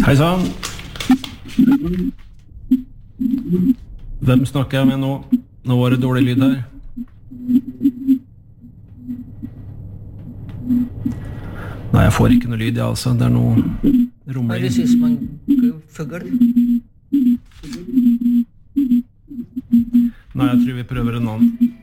Hei sann. Hvem snakker jeg med nå? Nå var det dårlig lyd her. Nei, jeg får ikke noe lyd, altså. Det noe rumling. Det synes man fugl. Nei, jeg tror vi prøver en annen.